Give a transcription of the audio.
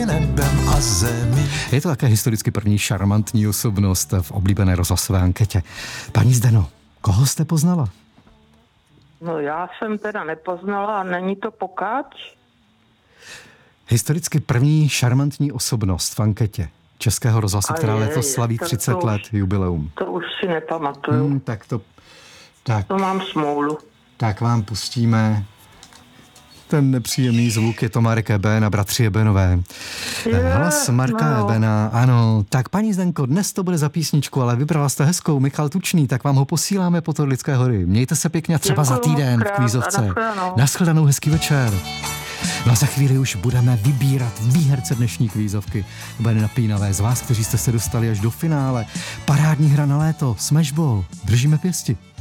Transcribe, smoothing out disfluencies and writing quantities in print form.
mezi nebem a zemí. Je to také historicky první šarmantní osobnost v oblíbené rozhlasové anketě. Paní Zdeno, koho jste poznala? No já jsem teda nepoznala a není to Pokáč? Historicky první šarmantní osobnost v anketě Českého rozhlasu, která letos slaví 30 let jubileum. To už si nepamatuju. Tak To mám smůlu. Tak vám pustíme ten nepříjemný zvuk, je to Marek Eben a bratři Ebenové. Hlas Marka Ebena, ano. Tak paní Zdenko, dnes to bude za písničku, ale vybrala jste hezkou, Michal Tučný, tak vám ho posíláme po Lidské hory. Mějte se pěkně třeba za týden v Kvízovce. Naschledanou, hezký večer. No a za chvíli už budeme vybírat výherce dnešní kvízovky. Bude napínavé z vás, kteří jste se dostali až do finále. Parádní hra na léto, Smashball. Držíme pěsti.